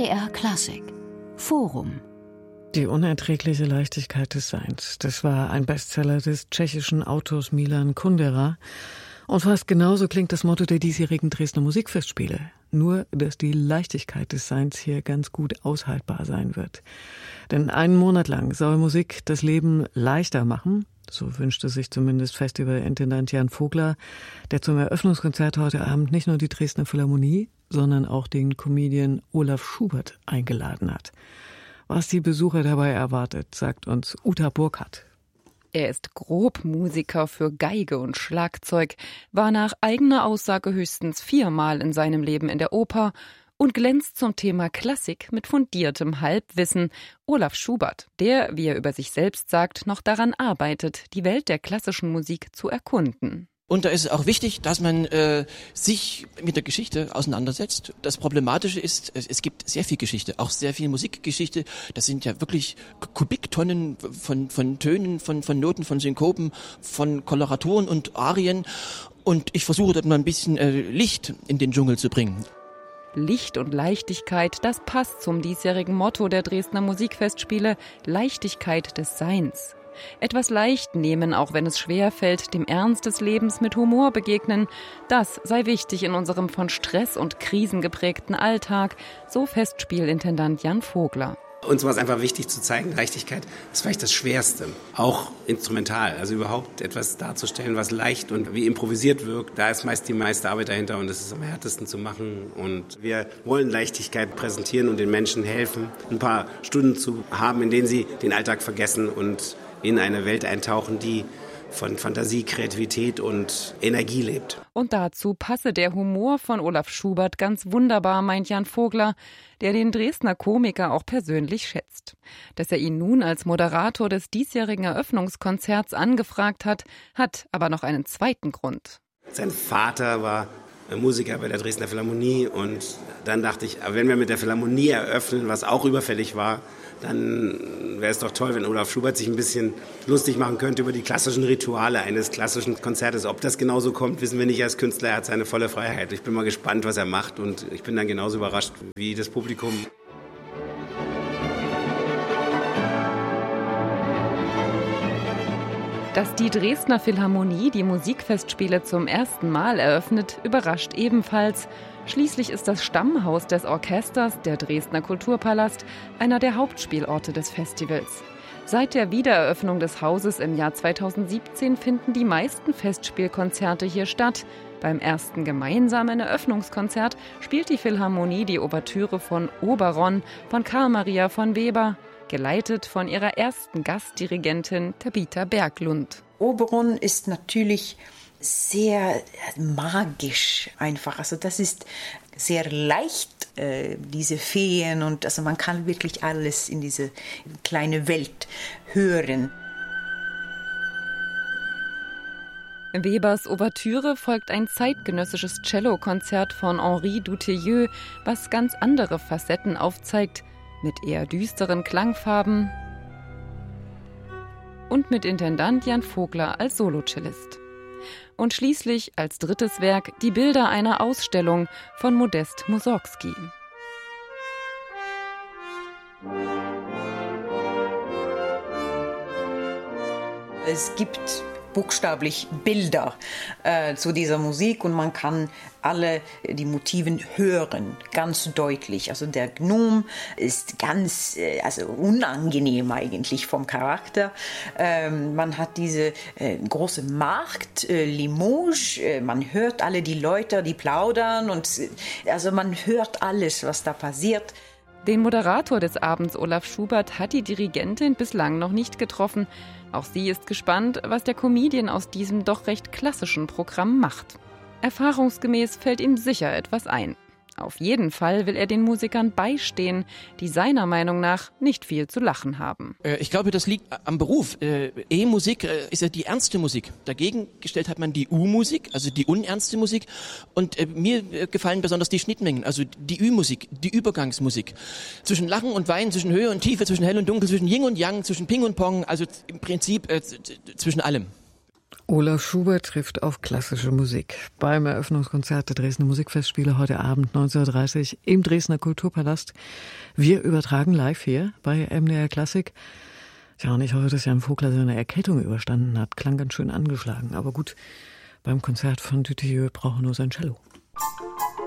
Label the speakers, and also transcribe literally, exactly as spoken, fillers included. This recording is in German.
Speaker 1: D R Klassik. Forum.
Speaker 2: Die unerträgliche Leichtigkeit des Seins. Das war ein Bestseller des tschechischen Autors Milan Kundera. Und fast genauso klingt das Motto der diesjährigen Dresdner Musikfestspiele. Nur, dass die Leichtigkeit des Seins hier ganz gut aushaltbar sein wird. Denn einen Monat lang soll Musik das Leben leichter machen. So wünschte sich zumindest Festivalintendant Jan Vogler, der zum Eröffnungskonzert heute Abend nicht nur die Dresdner Philharmonie, sondern auch den Comedian Olaf Schubert eingeladen hat. Was die Besucher dabei erwartet, sagt uns Uta Burkhardt.
Speaker 3: Er ist Grobmusiker für Geige und Schlagzeug, war nach eigener Aussage höchstens viermal in seinem Leben in der Oper und glänzt zum Thema Klassik mit fundiertem Halbwissen. Olaf Schubert, der, wie er über sich selbst sagt, noch daran arbeitet, die Welt der klassischen Musik zu erkunden.
Speaker 4: Und da ist es auch wichtig, dass man äh, sich mit der Geschichte auseinandersetzt. Das Problematische ist, es, es gibt sehr viel Geschichte, auch sehr viel Musikgeschichte. Das sind ja wirklich Kubiktonnen von, von Tönen, von, von Noten, von Synkopen, von Koloraturen und Arien. Und ich versuche dort mal ein bisschen äh, Licht in den Dschungel zu bringen.
Speaker 3: Licht und Leichtigkeit, das passt zum diesjährigen Motto der Dresdner Musikfestspiele, Leichtigkeit des Seins. Etwas leicht nehmen, auch wenn es schwer fällt, dem Ernst des Lebens mit Humor begegnen, das sei wichtig in unserem von Stress und Krisen geprägten Alltag, so Festspielintendant Jan Vogler.
Speaker 5: Uns war es einfach wichtig zu zeigen, Leichtigkeit ist vielleicht das Schwerste, auch instrumental, also überhaupt etwas darzustellen, was leicht und wie improvisiert wirkt. Da ist meist die meiste Arbeit dahinter und es ist am härtesten zu machen. Und wir wollen Leichtigkeit präsentieren und den Menschen helfen, ein paar Stunden zu haben, in denen sie den Alltag vergessen und in eine Welt eintauchen, die von Fantasie, Kreativität und Energie lebt.
Speaker 3: Und dazu passe der Humor von Olaf Schubert ganz wunderbar, meint Jan Vogler, der den Dresdner Komiker auch persönlich schätzt. Dass er ihn nun als Moderator des diesjährigen Eröffnungskonzerts angefragt hat, hat aber noch einen zweiten Grund.
Speaker 5: Sein Vater war Musiker bei der Dresdner Philharmonie und dann dachte ich, wenn wir mit der Philharmonie eröffnen, was auch überfällig war, dann wäre es doch toll, wenn Olaf Schubert sich ein bisschen lustig machen könnte über die klassischen Rituale eines klassischen Konzertes. Ob das genauso kommt, wissen wir nicht als Künstler. Er hat seine volle Freiheit. Ich bin mal gespannt, was er macht und ich bin dann genauso überrascht wie das Publikum.
Speaker 3: Dass die Dresdner Philharmonie die Musikfestspiele zum ersten Mal eröffnet, überrascht ebenfalls. Schließlich ist das Stammhaus des Orchesters, der Dresdner Kulturpalast, einer der Hauptspielorte des Festivals. Seit der Wiedereröffnung des Hauses im Jahr zweitausendsiebzehn finden die meisten Festspielkonzerte hier statt. Beim ersten gemeinsamen Eröffnungskonzert spielt die Philharmonie die Ouvertüre von Oberon von Karl Maria von Weber, geleitet von ihrer ersten Gastdirigentin Tabitha Berglund.
Speaker 6: Oberon ist natürlich sehr magisch einfach. Also das ist sehr leicht, äh, diese Feen, und also man kann wirklich alles in diese kleine Welt hören.
Speaker 3: Webers Ouvertüre folgt ein zeitgenössisches Cellokonzert von Henri Dutilleux, was ganz andere Facetten aufzeigt, mit eher düsteren Klangfarben und mit Intendant Jan Vogler als Solocellist. Und schließlich als drittes Werk die Bilder einer Ausstellung von Modest Mussorgsky.
Speaker 6: Es gibt buchstäblich Bilder äh, zu dieser Musik und man kann alle die Motiven hören, ganz deutlich. Also der Gnom ist ganz äh, also unangenehm eigentlich vom Charakter. Ähm, man hat diese äh, große Markt, äh, Limoges, äh, man hört alle die Leute, die plaudern und äh, also man hört alles, was da passiert.
Speaker 3: Den Moderator des Abends, Olaf Schubert, hat die Dirigentin bislang noch nicht getroffen. Auch sie ist gespannt, was der Comedian aus diesem doch recht klassischen Programm macht. Erfahrungsgemäß fällt ihm sicher etwas ein. Auf jeden Fall will er den Musikern beistehen, die seiner Meinung nach nicht viel zu lachen haben.
Speaker 4: Ich glaube, das liegt am Beruf. E-Musik ist ja die ernste Musik. Dagegen gestellt hat man die U-Musik, also die unernste Musik. Und mir gefallen besonders die Schnittmengen, also die Ü-Musik, die Übergangsmusik. Zwischen Lachen und Weinen, zwischen Höhe und Tiefe, zwischen Hell und Dunkel, zwischen Yin und Yang, zwischen Ping und Pong, also im Prinzip äh, zwischen allem.
Speaker 2: Olaf Schubert trifft auf klassische Musik beim Eröffnungskonzert der Dresdner Musikfestspiele heute Abend neunzehn Uhr dreißig im Dresdner Kulturpalast. Wir übertragen live hier bei M D R Klassik. Tja, und ich hoffe, dass Jan Vogler seine Erkältung überstanden hat. Klang ganz schön angeschlagen. Aber gut, beim Konzert von Dutilleux braucht er nur sein Cello.